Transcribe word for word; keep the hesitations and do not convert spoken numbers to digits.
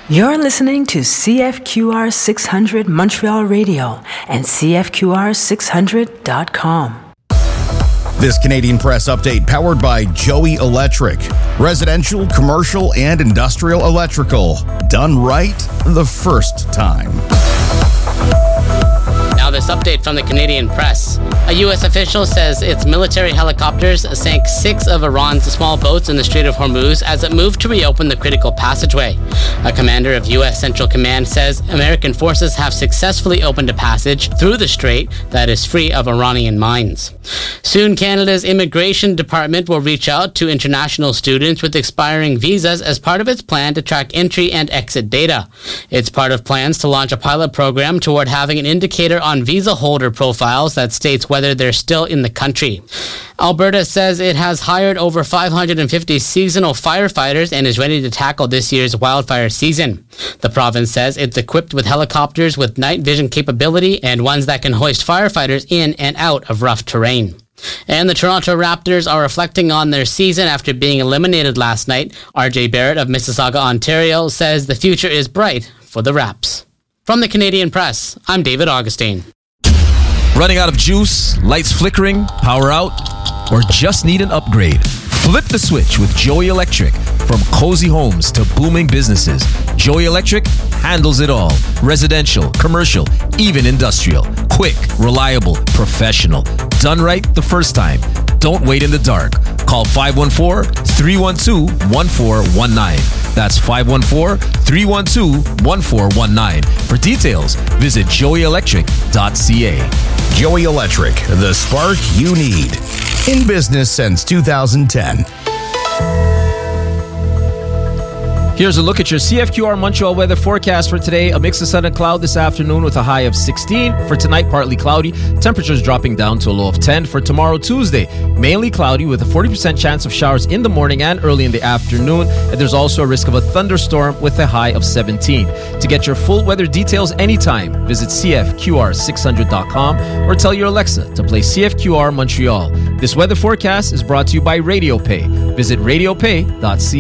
You're listening to C F Q R six hundred Montreal Radio and C F Q R six hundred dot com. This Canadian Press update powered by Joey Electric. Residential, commercial, and industrial electrical. Done right the first time. Now this update from the Canadian Press. A U S official says its military helicopters sank six of Iran's small boats in the Strait of Hormuz as it moved to reopen the critical passageway. A commander of U S Central Command says American forces have successfully opened a passage through the strait that is free of Iranian mines. Soon, Canada's Immigration Department will reach out to international students with expiring visas as part of its plan to track entry and exit data. It's part of plans to launch a pilot program toward having an indicator on visa holder profiles that states whether they're still in the country. Alberta says it has hired over five hundred fifty seasonal firefighters and is ready to tackle this year's wildfire season. The province says it's equipped with helicopters with night vision capability and ones that can hoist firefighters in and out of rough terrain. And the Toronto Raptors are reflecting on their season after being eliminated last night. R J Barrett of Mississauga, Ontario says the future is bright for the Raps. From the Canadian Press, I'm David Augustine. Running out of juice, lights flickering, power out, or just need an upgrade? Flip the switch with Joey Electric. From cozy homes to booming businesses, Joey Electric handles it all. Residential, commercial, even industrial. Quick, reliable, professional. Done right the first time. Don't wait in the dark. Call five one four, three one two, one four one nine. That's five one four, three one two, one four one nine. For details, visit joey electric dot c a. Joey Electric, the spark you need. In business since two thousand ten. Here's a look at your C F Q R Montreal weather forecast for today. A mix of sun and cloud this afternoon with a high of sixteen. For tonight, partly cloudy. Temperatures dropping down to a low of ten. For tomorrow, Tuesday, mainly cloudy with a forty percent chance of showers in the morning and early in the afternoon. And there's also a risk of a thunderstorm with a high of seventeen. To get your full weather details anytime, visit C F Q R six hundred dot com or tell your Alexa to play C F Q R Montreal. This weather forecast is brought to you by RadioPay. Visit radio pay dot c a.